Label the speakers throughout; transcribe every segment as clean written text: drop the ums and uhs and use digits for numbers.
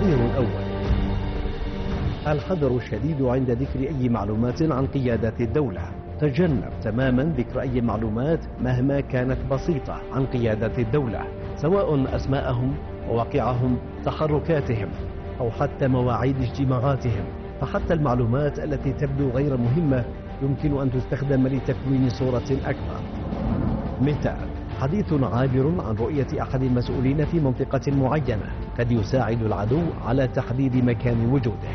Speaker 1: التحذير الأول: الحذر الشديد عند ذكر أي معلومات عن قيادات الدولة. تجنب تماما ذكر أي معلومات مهما كانت بسيطة عن قيادات الدولة، سواء أسماءهم، مواقعهم، تحركاتهم، أو حتى مواعيد اجتماعاتهم. فحتى المعلومات التي تبدو غير مهمة يمكن أن تستخدم لتكوين صورة أكبر. مثال: حديث عابر عن رؤية أحد المسؤولين في منطقة معينة قد يساعد العدو على تحديد مكان وجوده.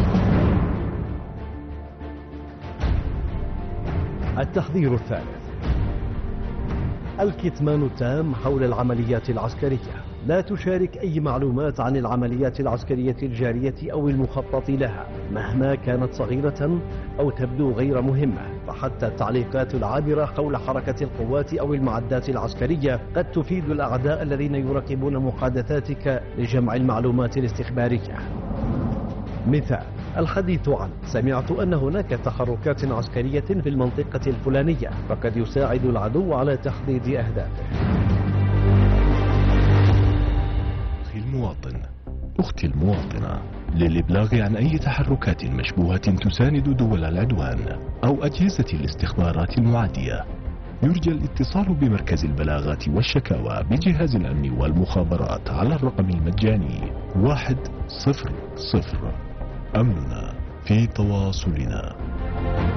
Speaker 1: التحذير الثالث: الكتمان التام حول العمليات العسكرية. لا تشارك أي معلومات عن العمليات العسكرية الجارية أو المخطط لها مهما كانت صغيرة أو تبدو غير مهمة. فحتى التعليقات العابرة حول حركة القوات أو المعدات العسكرية قد تفيد الأعداء الذين يراقبون محادثاتك لجمع المعلومات الاستخبارية. مثال: الحديث عن سمعت أن هناك تحركات عسكرية في المنطقة الفلانية، فقد يساعد العدو على تحديد أهدافه.
Speaker 2: أخي المواطن، أختي المواطنة، للإبلاغ عن أي تحركات مشبوهة تساند دول العدوان أو أجهزة الاستخبارات المعادية، يرجى الاتصال بمركز البلاغات والشكاوى بجهاز الأمن والمخابرات على الرقم المجاني 100. أمننا في تواصلنا.